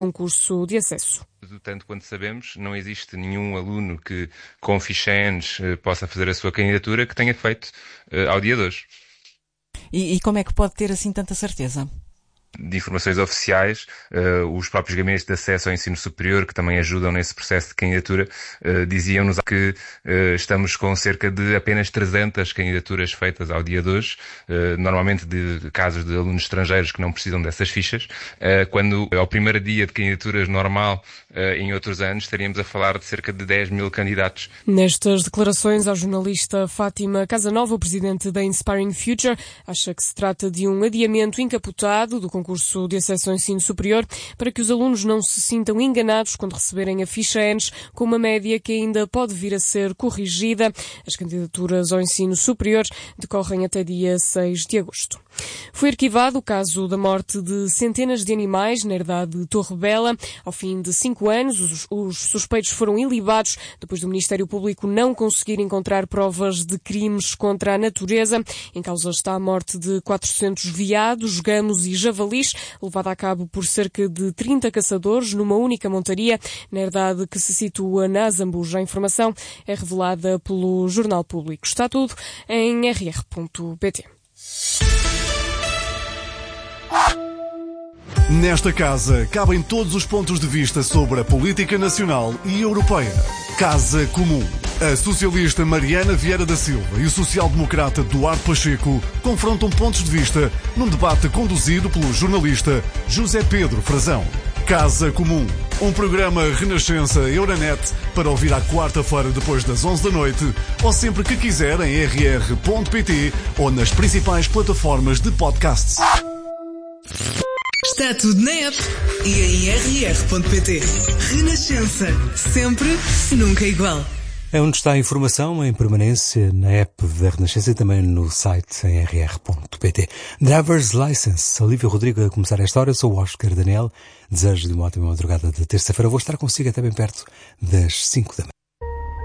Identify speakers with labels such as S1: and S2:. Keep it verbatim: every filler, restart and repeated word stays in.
S1: concurso de acesso.
S2: Tanto quanto sabemos, não existe nenhum aluno que com ficha E N S possa fazer a sua candidatura que tenha feito uh, ao dia de hoje.
S3: E, e como é que pode ter assim tanta certeza?
S2: De informações oficiais, uh, os próprios gabinetes de acesso ao ensino superior, que também ajudam nesse processo de candidatura, uh, diziam-nos que uh, estamos com cerca de apenas trezentas candidaturas feitas ao dia de hoje, uh, normalmente de casos de alunos estrangeiros que não precisam dessas fichas, uh, quando ao primeiro dia de candidaturas normal, uh, em outros anos, estaríamos a falar de cerca de dez mil candidatos.
S1: Nestas declarações ao jornalista Fátima Casanova, o presidente da Inspiring Future, acha que se trata de um adiamento encapotado do concurso de acesso ao ensino superior para que os alunos não se sintam enganados quando receberem a ficha E N S, com uma média que ainda pode vir a ser corrigida. As candidaturas ao ensino superior decorrem até dia seis de agosto. Foi arquivado o caso da morte de centenas de animais na herdade de Torre Bela. Ao fim de cinco anos, os, os suspeitos foram ilibados depois do Ministério Público não conseguir encontrar provas de crimes contra a natureza. Em causa está a morte de quatrocentos veados, gamos e javalis, levada a cabo por cerca de trinta caçadores numa única montaria, na herdade que se situa na Azambuja. A informação é revelada pelo Jornal Público. Está tudo em r r ponto p t.
S4: Nesta casa cabem todos os pontos de vista sobre a política nacional e europeia. Casa Comum. A socialista Mariana Vieira da Silva e o social-democrata Duarte Pacheco confrontam pontos de vista num debate conduzido pelo jornalista José Pedro Frazão. Casa Comum. Um programa Renascença Euronet para ouvir à quarta-feira depois das onze da noite ou sempre que quiser em r r ponto p t ou nas principais plataformas de podcasts.
S5: Está tudo na app e em r r ponto p t. Renascença. Sempre, nunca igual.
S6: É onde está a informação em permanência na app da Renascença e também no site em r r ponto p t. Driver's License. Olívia Rodrigo a começar esta hora. Eu sou o Oscar Daniel. Desejo-lhe uma ótima madrugada de terça-feira. Vou estar consigo até bem perto das cinco da manhã.